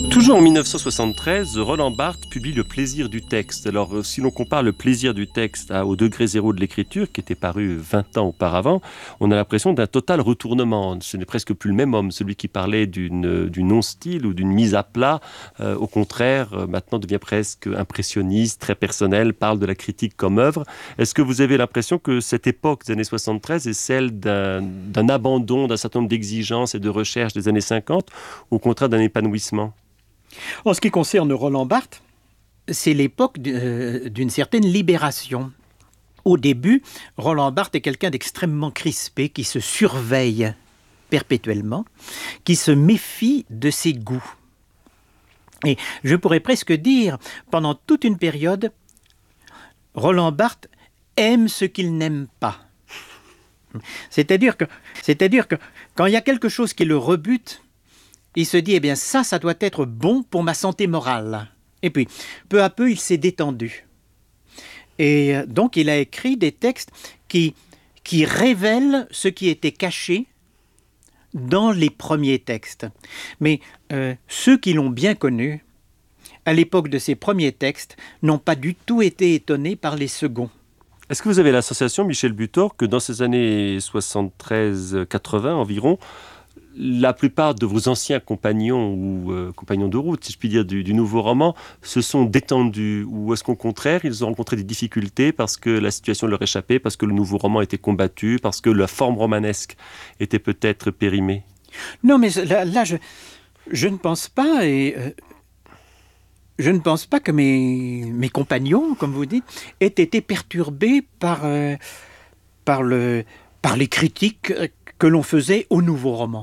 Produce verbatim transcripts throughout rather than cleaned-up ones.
Toujours en mille neuf cent soixante-treize, Roland Barthes publie Le plaisir du texte. Alors, si l'on compare Le plaisir du texte à, au degré zéro de l'écriture, qui était paru vingt ans auparavant, on a l'impression d'un total retournement. Ce n'est presque plus le même homme. Celui qui parlait d'une, du non-style ou d'une mise à plat, euh, au contraire, euh, maintenant devient presque impressionniste, très personnel, parle de la critique comme œuvre. Est-ce que vous avez l'impression que cette époque des années soixante-treize est celle d'un, d'un abandon d'un certain nombre d'exigences et de recherches des années cinquante, ou au contraire d'un épanouissement ? En ce qui concerne Roland Barthes, c'est l'époque d'une certaine libération. Au début, Roland Barthes est quelqu'un d'extrêmement crispé, qui se surveille perpétuellement, qui se méfie de ses goûts. Et je pourrais presque dire, pendant toute une période, Roland Barthes aime ce qu'il n'aime pas. C'est-à-dire que, c'est-à-dire que quand il y a quelque chose qui le rebute, il se dit, eh bien ça, ça doit être bon pour ma santé morale. Et puis, peu à peu, il s'est détendu. Et donc, il a écrit des textes qui, qui révèlent ce qui était caché dans les premiers textes. Mais euh, ceux qui l'ont bien connu, à l'époque de ses premiers textes, n'ont pas du tout été étonnés par les seconds. Est-ce que vous avez la sensation, Michel Butor, que dans ces années soixante-treize quatre-vingts environ, la plupart de vos anciens compagnons ou euh, compagnons de route, si je puis dire, du, du nouveau roman, se sont détendus, ou est-ce qu'au contraire, ils ont rencontré des difficultés parce que la situation leur échappait, parce que le nouveau roman était combattu, parce que la forme romanesque était peut-être périmée? Non, mais là, là je, je ne pense pas, et euh, je ne pense pas que mes, mes compagnons, comme vous dites, aient été perturbés par, euh, par, le, par les critiques que l'on faisait au nouveau roman.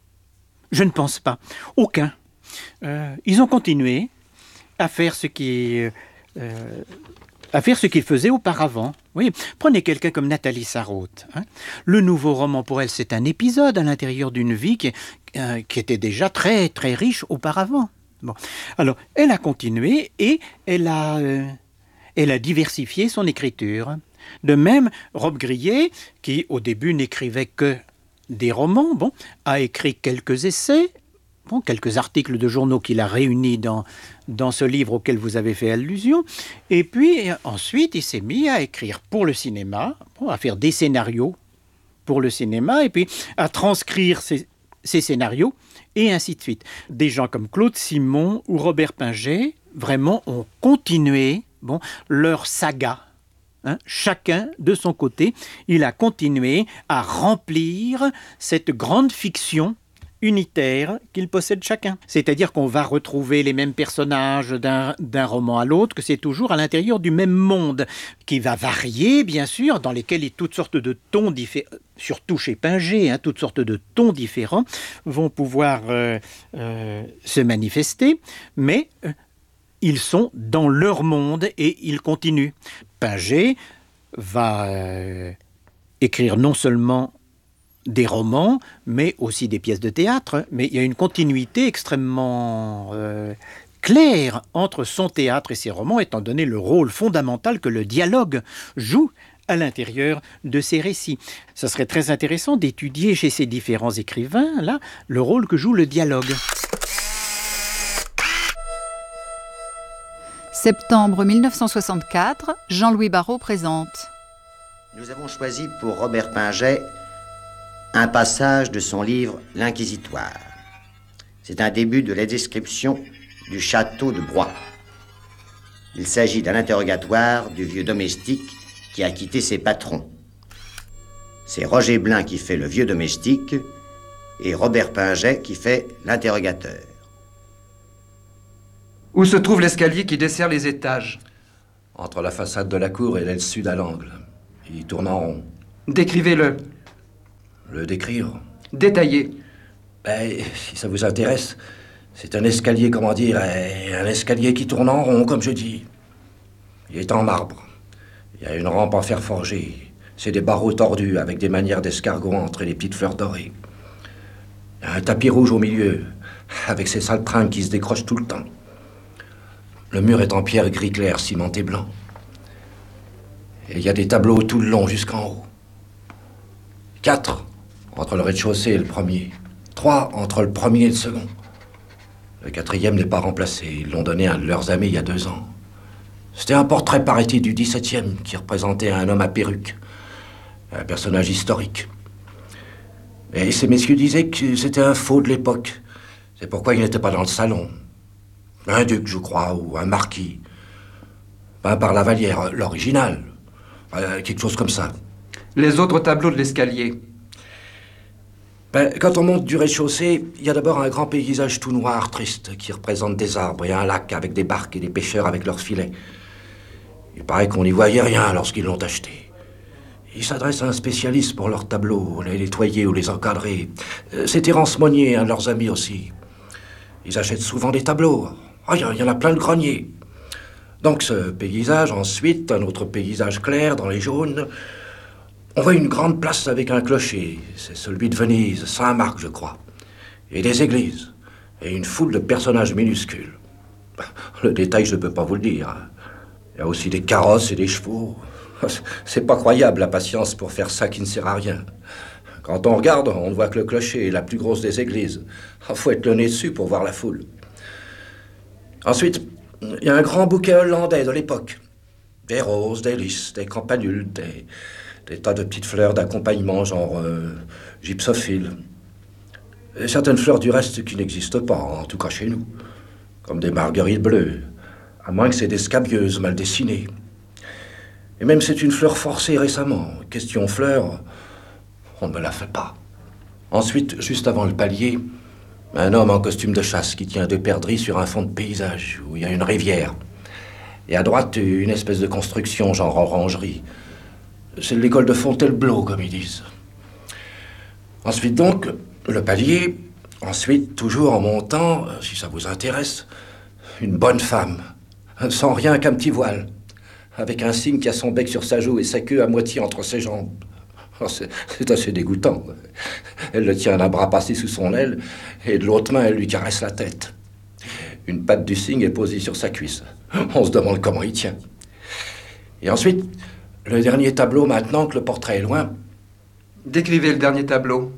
Je ne pense pas. Aucun. Euh, ils ont continué à faire ce qui, euh, à faire ce qu'ils faisaient auparavant. Oui, prenez quelqu'un comme Nathalie Sarraute. Hein. Le nouveau roman, pour elle, c'est un épisode à l'intérieur d'une vie qui, euh, qui était déjà très, très riche auparavant. Bon. Alors, elle a continué et elle a, euh, elle a diversifié son écriture. De même, Rob Grillet, qui au début n'écrivait que des romans, bon, a écrit quelques essais, bon, quelques articles de journaux qu'il a réunis dans, dans ce livre auquel vous avez fait allusion, et puis ensuite il s'est mis à écrire pour le cinéma, bon, à faire des scénarios pour le cinéma, et puis à transcrire ces, ces scénarios, et ainsi de suite. Des gens comme Claude Simon ou Robert Pinget, vraiment ont continué bon, leur saga. Hein, chacun de son côté, il a continué à remplir cette grande fiction unitaire qu'ils possèdent chacun. C'est-à-dire qu'on va retrouver les mêmes personnages d'un, d'un roman à l'autre, que c'est toujours à l'intérieur du même monde, qui va varier, bien sûr, dans lesquels toutes sortes de tons différents, surtout chez Pinget, hein, toutes sortes de tons différents vont pouvoir euh, euh, se manifester, mais euh, ils sont dans leur monde et ils continuent. Pinget va euh, écrire non seulement des romans, mais aussi des pièces de théâtre. Mais il y a une continuité extrêmement euh, claire entre son théâtre et ses romans, étant donné le rôle fondamental que le dialogue joue à l'intérieur de ces récits. Ça serait très intéressant d'étudier chez ces différents écrivains là, le rôle que joue le dialogue. Septembre mille neuf cent soixante-quatre, Jean-Louis Barrault présente. Nous avons choisi pour Robert Pinget un passage de son livre L'Inquisitoire. C'est un début de la description du château de Blois. Il s'agit d'un interrogatoire du vieux domestique qui a quitté ses patrons. C'est Roger Blin qui fait le vieux domestique et Robert Pinget qui fait l'interrogateur. Où se trouve l'escalier qui dessert les étages? Entre la façade de la cour et l'aile sud à l'angle. Il tourne en rond. Décrivez-le. Le décrire? Détaillez. Ben, si ça vous intéresse, c'est un escalier, comment dire, un escalier qui tourne en rond, comme je dis. Il est en marbre. Il y a une rampe en fer forgé. C'est des barreaux tordus avec des manières d'escargot entre les petites fleurs dorées. Il y a un tapis rouge au milieu, avec ses saltringues qui se décrochent tout le temps. Le mur est en pierre gris clair, cimenté blanc. Et il y a des tableaux tout le long jusqu'en haut. Quatre entre le rez-de-chaussée et le premier. Trois entre le premier et le second. Le quatrième n'est pas remplacé. Ils l'ont donné à un de leurs amis il y a deux ans. C'était un portrait, paraît-il, du dix-septième qui représentait un homme à perruque. Un personnage historique. Et ces messieurs disaient que c'était un faux de l'époque. C'est pourquoi il n'était pas dans le salon. Un duc, je crois, ou un marquis. Peint par Lavallière, l'original. Euh, quelque chose comme ça. Les autres tableaux de l'escalier. Ben, quand on monte du rez-de-chaussée, il y a d'abord un grand paysage tout noir, triste, qui représente des arbres et un lac avec des barques et des pêcheurs avec leurs filets. Il paraît qu'on n'y voyait rien lorsqu'ils l'ont acheté. Ils s'adressent à un spécialiste pour leurs tableaux, les nettoyer ou les encadrer. Euh, C'est Terence Monnier, un de leurs amis aussi. Ils achètent souvent des tableaux. Oh, il y, y en a plein de greniers. Donc ce paysage, ensuite, un autre paysage clair dans les jaunes. On voit une grande place avec un clocher. C'est celui de Venise, Saint-Marc, je crois. Et des églises. Et une foule de personnages minuscules. Le détail, je ne peux pas vous le dire. Il y a aussi des carrosses et des chevaux. C'est pas croyable, la patience pour faire ça qui ne sert à rien. Quand on regarde, on ne voit que le clocher est la plus grosse des églises. Il faut être le nez dessus pour voir la foule. Ensuite, il y a un grand bouquet hollandais de l'époque. Des roses, des lys, des campanules, des, des tas de petites fleurs d'accompagnement, genre euh, gypsophile. Et certaines fleurs du reste qui n'existent pas, en tout cas chez nous. Comme des marguerites bleues, à moins que c'est des scabieuses mal dessinées. Et même c'est une fleur forcée récemment. Question fleur, on ne me la fait pas. Ensuite, juste avant le palier, un homme en costume de chasse qui tient deux perdrix sur un fond de paysage où il y a une rivière. Et à droite, une espèce de construction, genre orangerie. C'est l'école de Fontainebleau, comme ils disent. Ensuite donc, le palier. Ensuite, toujours en montant, si ça vous intéresse, une bonne femme, sans rien qu'un petit voile, avec un cygne qui a son bec sur sa joue et sa queue à moitié entre ses jambes. Oh, c'est assez dégoûtant. Elle le tient d'un bras passé sous son aile, et de l'autre main, elle lui caresse la tête. Une patte du cygne est posée sur sa cuisse. On se demande comment il tient. Et ensuite, le dernier tableau, maintenant que le portrait est loin. Décrivez le dernier tableau.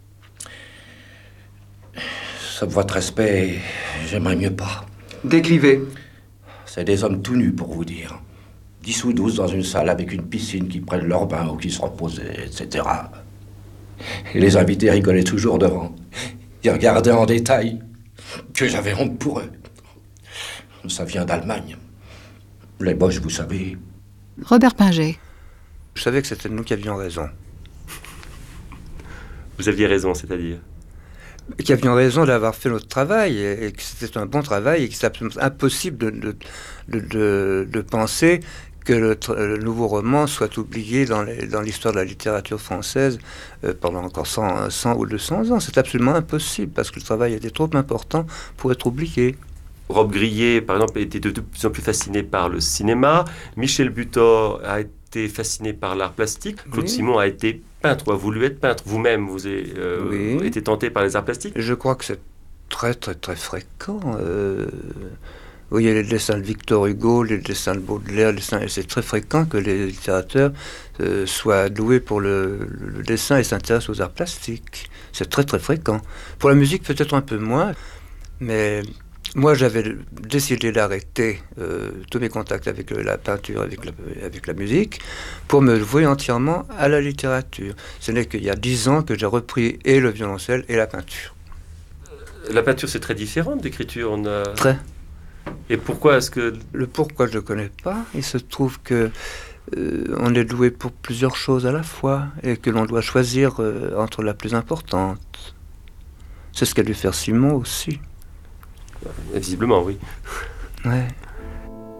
Sauf votre respect, j'aimerais mieux pas. Décrivez. C'est des hommes tout nus, pour vous dire. Dix ou douze dans une salle avec une piscine qui prennent leur bain ou qui se reposaient, et cetera. Et les invités rigolaient toujours devant. Ils regardaient en détail que j'avais honte pour eux. Ça vient d'Allemagne. Les Boches, vous savez. Robert Pinget. Je savais que c'était nous qui avions raison. Vous aviez raison, c'est-à-dire? Qui avions raison d'avoir fait notre travail et, et que c'était un bon travail et que c'est absolument impossible de, de, de, de, de penser que le, le nouveau roman soit oublié dans, les, dans l'histoire de la littérature française euh, pendant encore cent, cent ou deux cents ans. C'est absolument impossible parce que le travail était trop important pour être oublié. Rob Grillet, par exemple, était de, de plus en plus fasciné par le cinéma. Michel Butor a été fasciné par l'art plastique. Claude Oui. Simon a été peintre, ou a voulu être peintre. Vous-même, vous avez euh, Oui. été tenté par les arts plastiques. Je crois que c'est très très très fréquent. Euh, vous voyez les dessins de Victor Hugo, les dessins de Baudelaire, les dessins, c'est très fréquent que les littérateurs euh, soient doués pour le, le dessin et s'intéressent aux arts plastiques. C'est très très fréquent. Pour la musique peut-être un peu moins, mais moi j'avais décidé d'arrêter euh, tous mes contacts avec la peinture, avec la, avec la musique, pour me vouer entièrement à la littérature. Ce n'est qu'il y a dix ans que j'ai repris et le violoncelle et la peinture. La peinture, c'est très différent de l'écriture. On a... Très. Et pourquoi est-ce que... Le pourquoi je ne le connais pas. Il se trouve que euh, on est doué pour plusieurs choses à la fois et que l'on doit choisir euh, entre la plus importante. C'est ce qu'a dû faire Simon aussi. Visiblement, oui. Ouais.